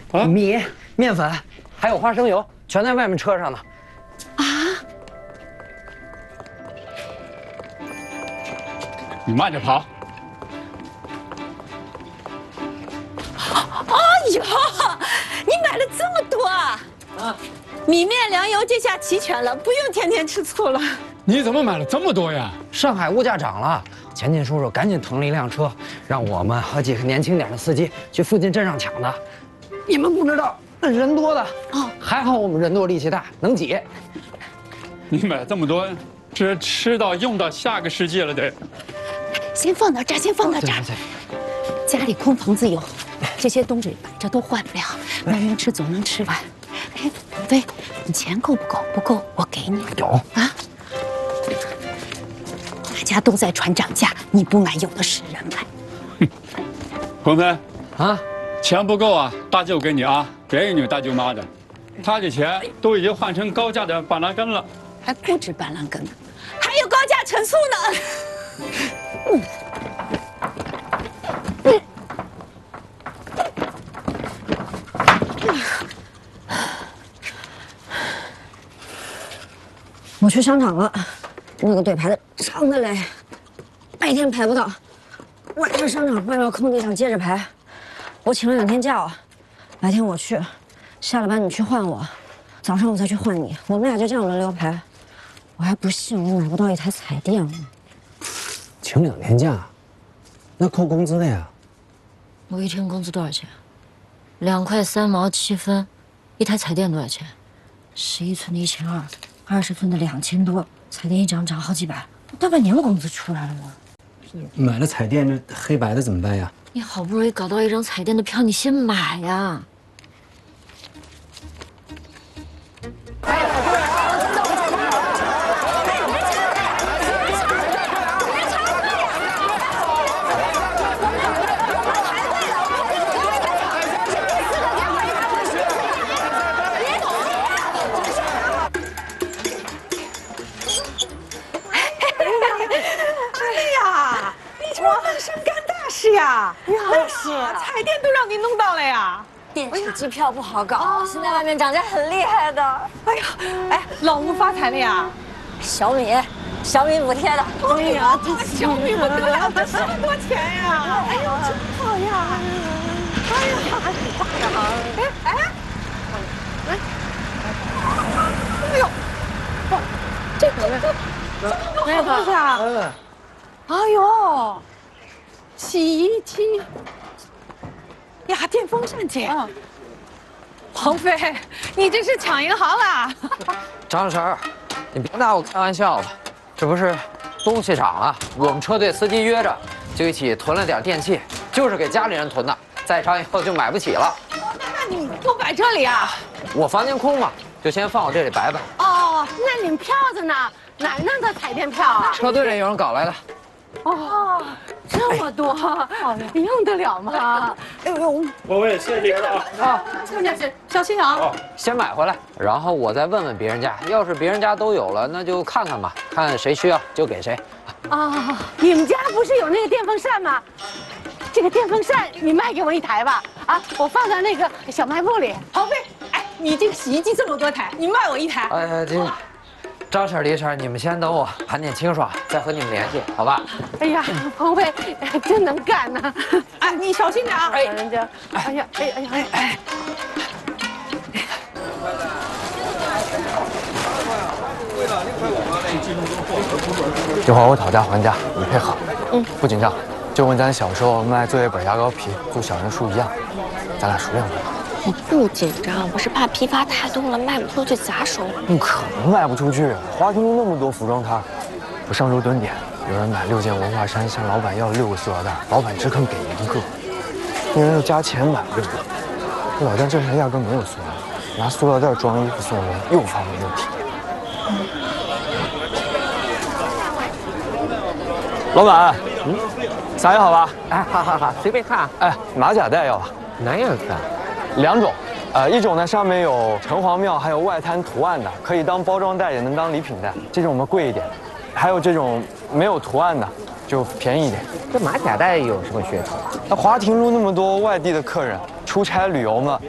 米、面粉，还有花生油，全在外面车上呢。 啊！ 你慢点跑。 哎呦，你买了这么多啊！米面粮油这下齐全了，不用天天吃醋了。 你怎么买了这么多呀？ 上海物价涨了，钱进叔叔赶紧腾了一辆车，让我们和几个年轻点的司机去附近镇上抢的。你们不知道，那人多的啊，还好我们人多力气大，能挤。 你买了这么多，这吃到用到下个世纪了得。 先放到这儿，先放到这儿。家里空棚子有，这些东西摆着都坏不了，慢慢吃总能吃完。哎，鹏飞，你钱够不够？不够我给你。 有啊。大家都在传涨价，你不买有的是人买。 鹏飞啊， 钱不够啊，大舅给你啊，别你大舅妈的，他的钱都已经换成高价的板蓝根了， 还不止板蓝根呢，还有高价陈醋呢。 我去商场了，那个队排的长的嘞，白天排不到，晚上商场外面空地上接着排。我请了2天假，白天我去，下了班你去换我，早上我再去换你，我们俩就这样轮流排。我还不信我买不到一台彩电了。 请2天假，那扣工资的呀？ 我1天工资多少钱？2块3毛7分，一台彩电多少钱？11寸的1200，20寸的2000多，彩电一张涨好几百，大半年工资出来了吗？ 买了彩电，这黑白的怎么办呀？ 你好不容易搞到一张彩电的票，你先买呀！ 是呀，那是彩电都让你弄到了呀。 电视机票不好搞，现在外面涨价很厉害的。 哎呀，哎，老吴发财了呀！ 小米补贴的。 哎呀，这小米不得了，这这么多钱呀！哎呦，真好呀！哎呀，挺大的哈！哎呦，这么多东西啊！哎呦。洗衣机呀，电风扇姐，鹏飞，你这是抢银行啦！ 张婶儿，你别拿我开玩笑了，这不是东西涨了，我们车队司机约着，就一起囤了点电器，就是给家里人囤的，再涨以后就买不起了。 那你都摆这里啊？ 我房间空嘛，就先放我这里摆摆。 哦，那你们票子呢？哪儿弄的彩电票啊？ 车队里有人搞来的。 哦，这么多，用得了吗？哎呦， 我也谢谢你了啊！ 是小心啊！ 先买回来，然后我再问问别人家，要是别人家都有了，那就看看吧，看谁需要就给谁。 啊，你们家不是有那个电风扇吗？这个电风扇你卖给我1台吧？啊，我放在那个小卖部里。鹏飞，哎，你这个洗衣机这么多台，你卖我1台。 这。张婶、李婶，你们先等我盘点清爽，再和你们联系，好吧？ 哎呀，鹏飞真能干呢！哎，你小心点啊！哎，人家，哎呀，哎。 一会儿我讨价还价，你配合。不紧张，就跟咱小时候卖作业本、牙膏皮、做小人书一样，咱俩熟练不了。 我不紧张，我是怕批发太多了卖不出去砸手。 不可能卖不出去，华亭路那么多服装摊，我上周蹲点，有人买6件文化衫，向老板要了6个塑料袋，老板只肯给1个，那人又加钱买了6个。这老家镇上压根没有塑料，拿塑料袋装衣服送人，又方便又体面。老板，撒一好吧？ 哎，好，随便看。 哎，马甲带要吧？ 哪样看 ？2种，一种呢上面有城隍庙还有外滩图案的，可以当包装袋，也能当礼品袋，这种我们贵一点。还有这种没有图案的，就便宜一点。 这马甲带有什么噱头？ 那华亭路那么多外地的客人出差旅游嘛，